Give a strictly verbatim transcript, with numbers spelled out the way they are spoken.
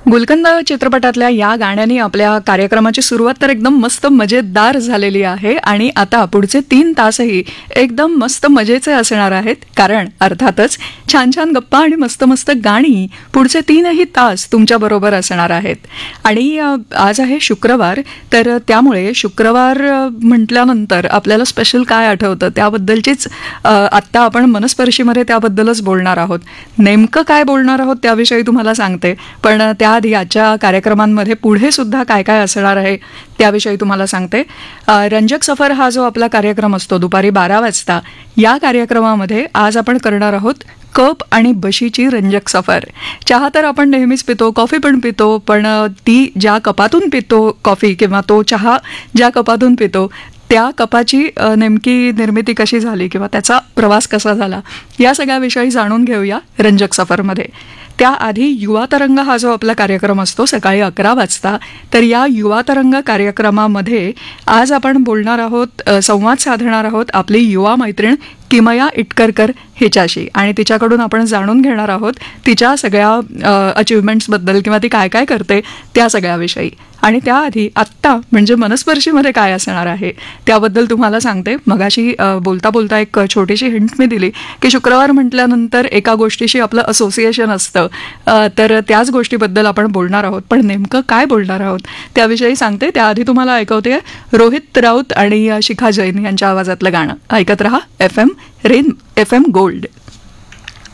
गुलकंद चित्रपटातल्या या गाण्याने आपल्या कार्यक्रमाची सुरुवात तर एकदम मस्त मजेदार झालेली आहे आणि आता पुढचे तीन तासही एकदम मस्त मजेचे असणार आहेत, कारण अर्थातच छान छान गप्पा आणि मस्त मस्त गाणी पुढचे तीनही तास तुमच्याबरोबर असणार आहेत. आणि आज आहे शुक्रवार, तर त्यामुळे शुक्रवार म्हटल्यानंतर आपल्याला स्पेशल काय आठवतं त्याबद्दलचीच आत्ता आपण मनस्पर्शीमध्ये त्याबद्दलच बोलणार आहोत. नेमकं काय बोलणार आहोत त्याविषयी तुम्हाला सांगते, पण त्या आधी आजच्या कार्यक्रमांमध्ये पुढे सुद्धा काय काय असणार आहे त्याविषयी तुम्हाला सांगते. रंजक सफर हा जो आपला कार्यक्रम असतो दुपारी बारा वाजता, या कार्यक्रमामध्ये आज आपण करणार आहोत कप आणि बशीची रंजक सफर. चहा तर आपण नेहमीच पितो, कॉफी पण पितो, पण ती ज्या कपातून पितो कॉफी किंवा तो चहा ज्या कपातून पितो त्या कपाची नेमकी निर्मिती कशी झाली किंवा त्याचा प्रवास कसा झाला या सगळ्याविषयी जाणून घेऊया रंजक सफरमध्ये. त्याआधी युवा तरंग हा जो आपला कार्यक्रम असतो सकाळी अकरा वाजता, तर या युवा तरंग कार्यक्रमामध्ये आज आपण बोलणार आहोत, संवाद साधणार आहोत आपली युवा मैत्रीण किमया इटकरकर हिच्याशी, आणि तिच्याकडून आपण जाणून घेणार आहोत तिच्या सगळ्या अचिव्हमेंट्सबद्दल किंवा ती काय काय करते त्या सगळ्याविषयी. आणि त्याआधी आत्ता म्हणजे मनस्पर्शीमध्ये काय असणार आहे त्याबद्दल तुम्हाला सांगते. मगाशी बोलता बोलता एक छोटीशी हिंट मी दिली की शुक्रवार म्हटल्यानंतर एका गोष्टीशी आपलं असोसिएशन असतं, तर त्याच गोष्टीबद्दल आपण बोलणार आहोत. पण नेमकं काय बोलणार आहोत त्याविषयी सांगते. त्याआधी तुम्हाला ऐकवते रोहित राऊत आणि शिखा जैन यांच्या आवाजातलं गाणं. ऐकत रहा F M rain F M gold.